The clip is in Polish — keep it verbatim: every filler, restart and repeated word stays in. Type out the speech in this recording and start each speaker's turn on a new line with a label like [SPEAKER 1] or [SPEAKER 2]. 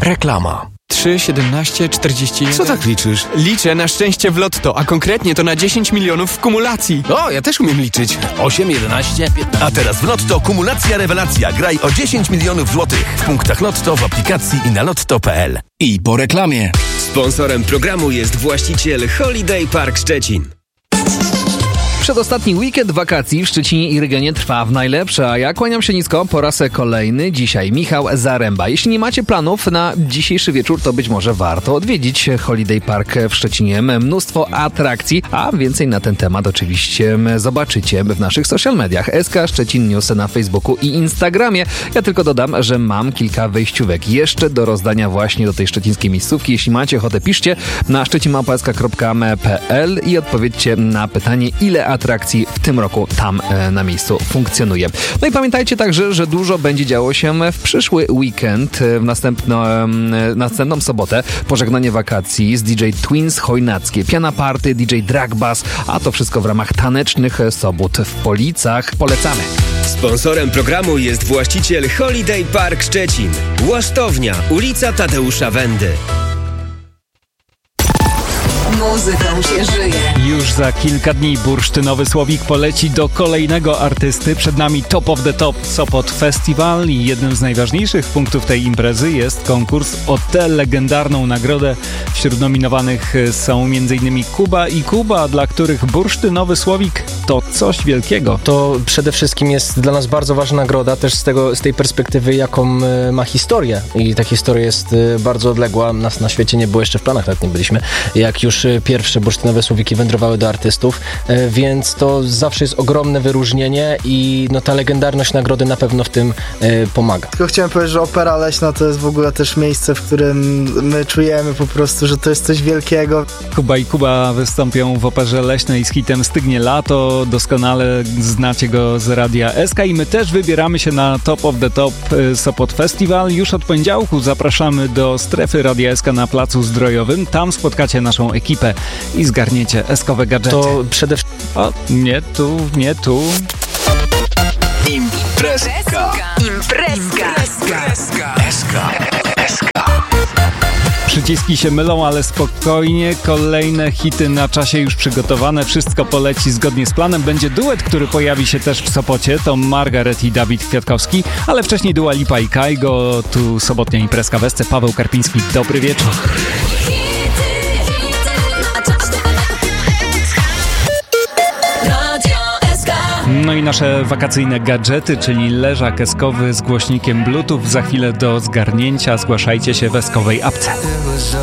[SPEAKER 1] Reklama.
[SPEAKER 2] trzy, siedemnaście, czterdzieści jeden.
[SPEAKER 1] Co tak liczysz?
[SPEAKER 2] Liczę na szczęście w lotto, a konkretnie to na dziesięć milionów w kumulacji.
[SPEAKER 1] O, ja też umiem liczyć.
[SPEAKER 3] osiem, jedenaście, piętnaście.
[SPEAKER 4] A teraz w Lotto kumulacja rewelacja. Graj o dziesięć milionów złotych w punktach Lotto, w aplikacji i na lotto kropka p l.
[SPEAKER 3] I po reklamie.
[SPEAKER 5] Sponsorem programu jest właściciel Holiday Park Szczecin.
[SPEAKER 6] Przedostatni weekend wakacji w Szczecinie i regionie trwa w najlepsze, a ja kłaniam się nisko po raz kolejny. Dzisiaj Michał Zaręba. Jeśli nie macie planów na dzisiejszy wieczór, to być może warto odwiedzić Holiday Park w Szczecinie. Mnóstwo atrakcji, a więcej na ten temat oczywiście zobaczycie w naszych social mediach. S K Szczecin News na Facebooku i Instagramie. Ja tylko dodam, że mam kilka wejściówek jeszcze do rozdania właśnie do tej szczecińskiej miejscówki. Jeśli macie ochotę, piszcie na szczecin małpa s k kropka p l i odpowiedzcie na pytanie, ile atrakcji w tym roku tam e, na miejscu funkcjonuje. No i pamiętajcie także, że dużo będzie działo się w przyszły weekend, w następno, e, następną sobotę. Pożegnanie wakacji z D J Twins Chojnackie, Piana Party, D J Drag Bass, a to wszystko w ramach tanecznych sobót w Policach. Polecamy!
[SPEAKER 5] Sponsorem programu jest właściciel Holiday Park Szczecin. Łasztownia, ulica Tadeusza Wendy.
[SPEAKER 7] Muzyką się żyje.
[SPEAKER 8] Już za kilka dni bursztynowy Słowik poleci do kolejnego artysty. Przed nami Top of the Top Sopot Festival i jednym z najważniejszych punktów tej imprezy jest konkurs o tę legendarną nagrodę. Wśród nominowanych są m.in. Kuba i Kuba, dla których bursztynowy Słowik to coś wielkiego.
[SPEAKER 9] To przede wszystkim jest dla nas bardzo ważna nagroda, też z, tego, z tej perspektywy, jaką ma historię. I ta historia jest bardzo odległa. Nas na świecie nie było jeszcze w planach, nawet nie byliśmy. Jak już pierwsze bursztynowe Słowiki wędrowały do artystów, więc to zawsze jest ogromne wyróżnienie i no, ta legendarność nagrody na pewno w tym y, pomaga.
[SPEAKER 10] Tylko chciałem powiedzieć, że Opera Leśna to jest w ogóle też miejsce, w którym my czujemy po prostu, że to jest coś wielkiego.
[SPEAKER 8] Kuba i Kuba wystąpią w Operze Leśnej z hitem Stygnie lato. Doskonale znacie go z Radia S K i my też wybieramy się na Top of the Top Sopot Festival. Już od poniedziałku zapraszamy do strefy Radia S K na Placu Zdrojowym. Tam spotkacie naszą ekipę i zgarniecie eskowe gadżety.
[SPEAKER 9] To przede wszystkim...
[SPEAKER 8] O, nie tu, nie tu.
[SPEAKER 7] Imprezka. Imprezka.
[SPEAKER 3] Imprezka. Eska.
[SPEAKER 8] Przyciski się mylą, ale spokojnie. Kolejne hity na czasie już przygotowane. Wszystko poleci zgodnie z planem. Będzie duet, który pojawi się też w Sopocie. To Margaret i Dawid Kwiatkowski, ale wcześniej Dua Lipa i Kaigo. Tu sobotnia imprezka w Esce. Paweł Karpiński. Dobry wieczór. No i nasze wakacyjne gadżety, czyli leżak eskowy z głośnikiem Bluetooth. Za chwilę do zgarnięcia. Zgłaszajcie się w eskowej apce.